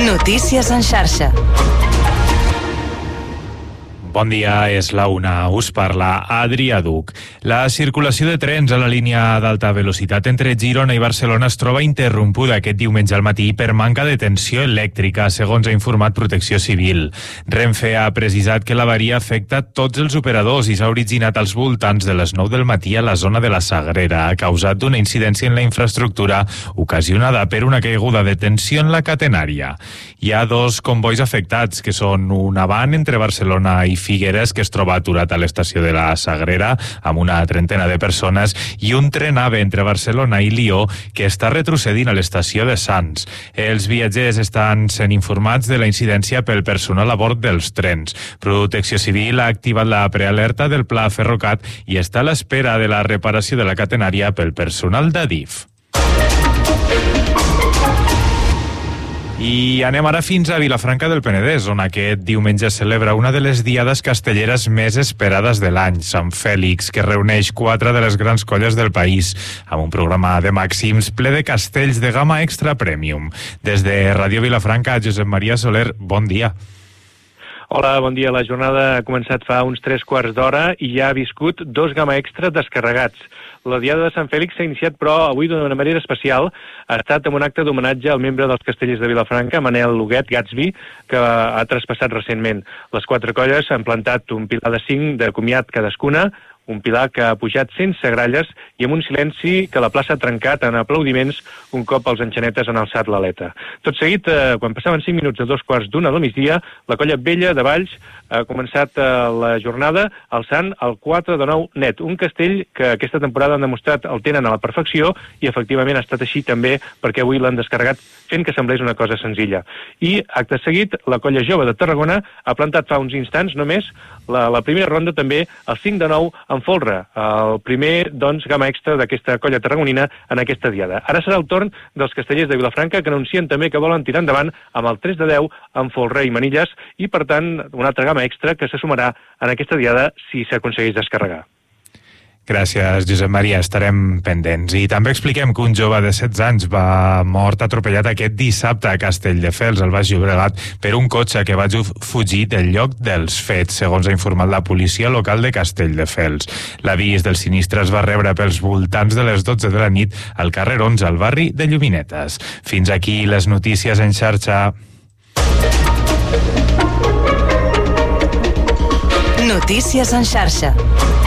Notícies en xarxa. Bon dia, és la una. Us parla Adrià Duc. La circulació de trens a la línia d'alta velocitat entre Girona i Barcelona es troba interrompuda aquest diumenge al matí per manca de tensió elèctrica, segons ha informat Protecció Civil. Renfe ha precisat que l'avaria afecta tots els operadors i s'ha originat als voltants de les 9 del matí a la zona de la Sagrera, a causat d'una incidència en la infraestructura ocasionada per una caiguda de tensió en la catenària. Hi ha dos convois afectats, que són una van entre Barcelona i Figueres, que es troba aturat a l'estació de la Sagrera amb una trentena de persones, i un tren AVE entre Barcelona i Lió que està retrocedint a l'estació de Sants. Els viatgers estan sent informats de la incidència pel personal a bord dels trens. Protecció Civil ha activat la prealerta del Pla Ferrocat i està a l'espera de la reparació de la catenària pel personal d'Adif. I anem ara fins a Vilafranca del Penedès, on aquest diumenge celebra una de les diades castelleres més esperades de l'any, Sant Fèlix, que reuneix 4 de les grans colles del país, amb un programa de màxims ple de castells de gamma extra premium. Des de Ràdio Vilafranca, Josep Maria Soler, bon dia. Hola, bon dia. La jornada ha començat fa uns 3/4 d'hora i ja ha viscut 2 gamma extra descarregats. La Diada de Sant Fèlix s'ha iniciat, però, avui d'una manera especial. Ha estat amb un acte d'homenatge al membre dels Castellers de Vilafranca, Manel Huguet Gatsby, que ha traspassat recentment. Les 4 colles han plantat un pilar de 5 de comiat cadascuna, un pilar que ha pujat sense gralles i amb un silenci que la plaça ha trencat en aplaudiments un cop els enxanetes han alçat l'aleta. Tot seguit, quan passaven 5 minuts de 2:15 del migdia, la colla vella de Valls ha començat la jornada alçant el 4 de 9 net, un castell que aquesta temporada han demostrat el tenen a la perfecció i efectivament ha estat així també perquè avui l'han descarregat fent que semblés una cosa senzilla. I, acte seguit, la colla jove de Tarragona ha plantat fa uns instants només la primera ronda també el 5 de 9 en folre, el primer, doncs, gamma extra d'aquesta colla tarragonina en aquesta diada. Ara serà el torn dels castellers de Vilafranca, que anuncien també que volen tirar endavant amb el 3 de 10 en folre i manilles, i, per tant, una altra gamma extra que se sumarà en aquesta diada si s'aconsegueix descarregar. Gràcies, Josep Maria, estarem pendents. I també expliquem que un jove de 16 anys va mort atropellat aquest dissabte a Castelldefels, al Baix Llobregat, per un cotxe que va fugir del lloc dels fets, segons ha informat la policia local de Castelldefels. L'avís del sinistre es va rebre pels voltants de les 12 de la nit al carrer 11, al barri de Lluminetes. Fins aquí les notícies en xarxa. Notícies en xarxa.